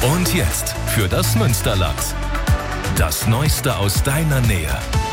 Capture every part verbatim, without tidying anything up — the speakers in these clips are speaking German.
Und jetzt für das Münsterland. Das Neueste aus deiner Nähe.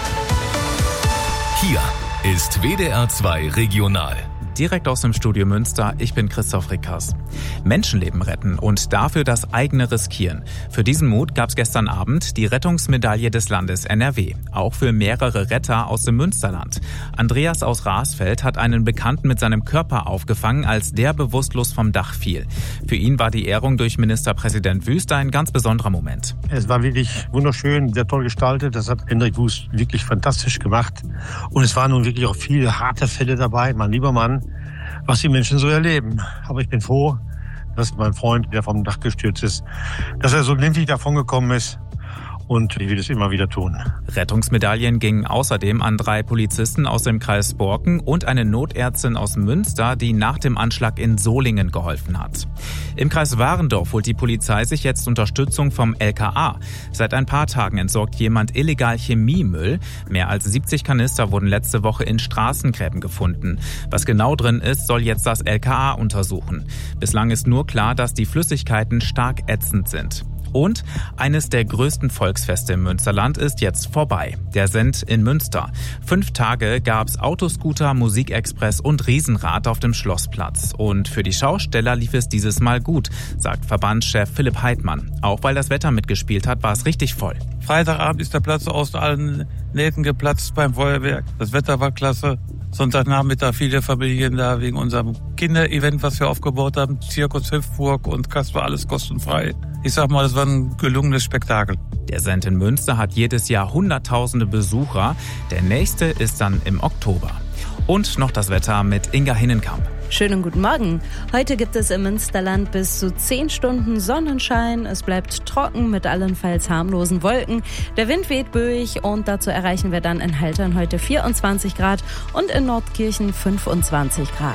Hier ist W D R zwei Regional. Direkt aus dem Studio Münster, ich bin Christoph Rickers. Menschenleben retten und dafür das eigene riskieren. Für diesen Mut gab es gestern Abend die Rettungsmedaille des Landes N R W. Auch für mehrere Retter aus dem Münsterland. Andreas aus Rasfeld hat einen Bekannten mit seinem Körper aufgefangen, als der bewusstlos vom Dach fiel. Für ihn war die Ehrung durch Ministerpräsident Wüst ein ganz besonderer Moment. Es war wirklich wunderschön, sehr toll gestaltet. Das hat Hendrik Wüst wirklich fantastisch gemacht. Und es waren nun wirklich auch viele harte Fälle dabei, mein lieber Mann, was die Menschen so erleben. Aber ich bin froh, dass mein Freund, der vom Dach gestürzt ist, dass er so glimpflich davongekommen ist. Und ich will es immer wieder tun. Rettungsmedaillen gingen außerdem an drei Polizisten aus dem Kreis Borken und eine Notärztin aus Münster, die nach dem Anschlag in Solingen geholfen hat. Im Kreis Warendorf holt die Polizei sich jetzt Unterstützung vom L K A. Seit ein paar Tagen entsorgt jemand illegal Chemiemüll. Mehr als siebzig Kanister wurden letzte Woche in Straßengräben gefunden. Was genau drin ist, soll jetzt das L K A untersuchen. Bislang ist nur klar, dass die Flüssigkeiten stark ätzend sind. Und eines der größten Volksfeste im Münsterland ist jetzt vorbei. Der Send in Münster. Fünf Tage gab's Autoscooter, Musikexpress und Riesenrad auf dem Schlossplatz. Und für die Schausteller lief es dieses Mal gut, sagt Verbandschef Philipp Heidmann. Auch weil das Wetter mitgespielt hat, war es richtig voll. Freitagabend ist der Platz aus allen Nähten geplatzt beim Feuerwerk. Das Wetter war klasse. Sonntagnachmittag viele Familien da wegen unserem Kinderevent, was wir aufgebaut haben. Zirkus Hüpfburg und Kasper, alles kostenfrei. Ich sag mal, das war ein gelungenes Spektakel. Der Send in Münster hat jedes Jahr hunderttausende Besucher. Der nächste ist dann im Oktober. Und noch das Wetter mit Inga Hinnenkamp. Schönen guten Morgen. Heute gibt es im Münsterland bis zu zehn Stunden Sonnenschein. Es bleibt trocken mit allenfalls harmlosen Wolken. Der Wind weht böig und dazu erreichen wir dann in Haltern heute vierundzwanzig Grad und in Nordkirchen fünfundzwanzig Grad.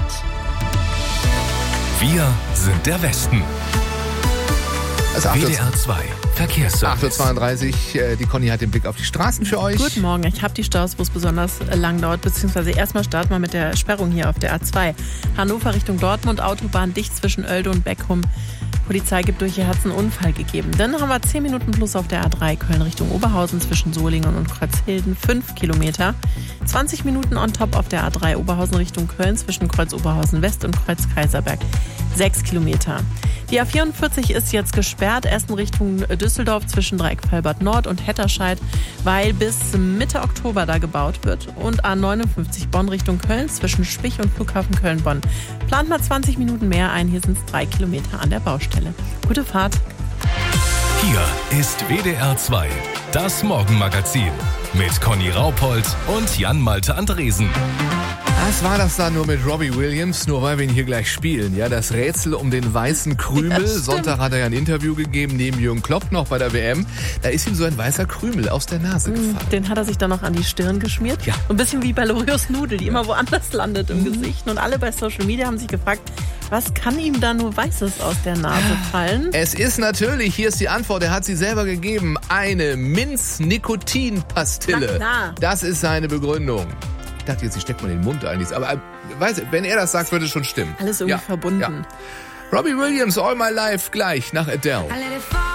Wir sind der Westen. Also W D R zwei Verkehrsservice. acht Uhr zweiunddreißig, die Conny hat den Blick auf die Straßen für euch. Guten Morgen, ich habe die Staus, wo es besonders lang dauert, beziehungsweise erstmal starten wir mit der Sperrung hier auf der A zwei. Hannover Richtung Dortmund, Autobahn dicht zwischen Oelde und Beckum. Polizei gibt durch, hier hat es einen Unfall gegeben. Dann haben wir zehn Minuten plus auf der A drei, Köln Richtung Oberhausen zwischen Solingen und Kreuzhilden, fünf Kilometer. zwanzig Minuten on top auf der A drei, Oberhausen Richtung Köln zwischen Kreuz Oberhausen West und Kreuz Kaiserberg, sechs Kilometer. Die A vierundvierzig ist jetzt gesperrt, erst in Richtung Düsseldorf zwischen Dreieckfallbad Nord und Hetterscheid, weil bis Mitte Oktober da gebaut wird. Und A neunundfünfzig Bonn Richtung Köln zwischen Spich und Flughafen Köln-Bonn. Plant mal zwanzig Minuten mehr ein, hier sind es drei Kilometer an der Baustelle. Gute Fahrt. Hier ist W D R zwei, das Morgenmagazin mit Conny Raupold und Jan-Malte Andresen. Was war das da nur mit Robbie Williams, nur weil wir ihn hier gleich spielen? Ja, das Rätsel um den weißen Krümel. Ja, Sonntag hat er ja ein Interview gegeben, neben Jürgen Klopp noch bei der W M. Da ist ihm so ein weißer Krümel aus der Nase gefallen. Den hat er sich dann noch an die Stirn geschmiert. Ja. Ein bisschen wie bei Lorios Nudel, die immer woanders landet im mhm. Gesicht. Und alle bei Social Media haben sich gefragt, was kann ihm da nur Weißes aus der Nase fallen? Es ist natürlich, hier ist die Antwort, er hat sie selber gegeben, eine Minz-Nikotin-Pastille. Na, na. Das ist seine Begründung. Ich dachte jetzt, ich stecke mal in den Mund eigentlich. Aber äh, weiß, wenn er das sagt, würde es schon stimmen. Alles irgendwie ja, verbunden. Ja. Robbie Williams, All My Life, gleich nach Adele.